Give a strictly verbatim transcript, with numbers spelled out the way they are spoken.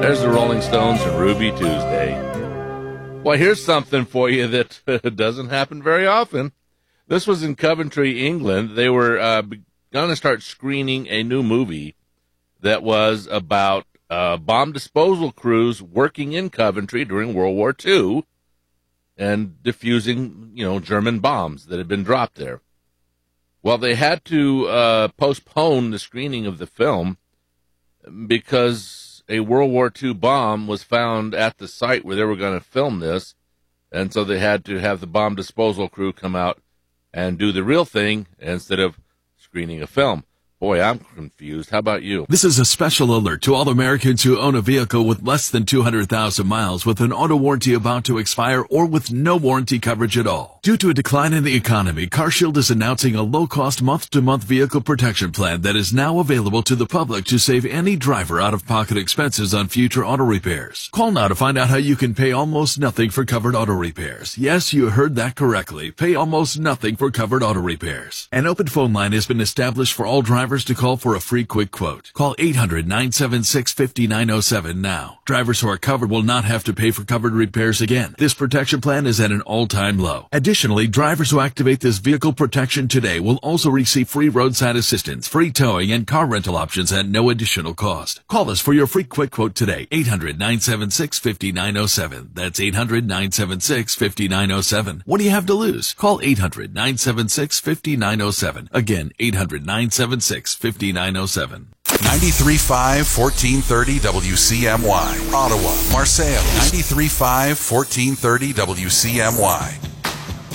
There's the Rolling Stones and Ruby Tuesday. Well, here's something for you that doesn't happen very often. This was in Coventry, England. They were uh, going to start screening a new movie that was about uh, bomb disposal crews working in Coventry during World War Two and defusing, you know, German bombs that had been dropped there. Well, they had to uh, postpone the screening of the film because a World War Two bomb was found at the site where they were going to film this, and so they had to have the bomb disposal crew come out and do the real thing instead of screening a film. Boy, I'm confused. How about you? This is a special alert to all Americans who own a vehicle with less than two hundred thousand miles with an auto warranty about to expire or with no warranty coverage at all. Due to a decline in the economy, CarShield is announcing a low-cost month-to-month vehicle protection plan that is now available to the public to save any driver out-of-pocket expenses on future auto repairs. Call now to find out how you can pay almost nothing for covered auto repairs. Yes, you heard that correctly. Pay almost nothing for covered auto repairs. An open phone line has been established for all drivers to call for a free quick quote. Call eight hundred, nine seven six, five nine zero seven now. Drivers who are covered will not have to pay for covered repairs again. This protection plan is at an all-time low. Additionally, drivers who activate this vehicle protection today will also receive free roadside assistance, free towing, and car rental options at no additional cost. Call us for your free quick quote today. eight hundred, nine seven six, five nine zero seven. That's eight hundred, nine seven six, five nine zero seven. What do you have to lose? Call eight hundred, nine seven six, five nine zero seven. Again, eight hundred, nine seven six, five nine zero seven. ninety-three point five, fourteen thirty W C M Y. Ottawa, Marseille, ninety-three point five, fourteen thirty W C M Y.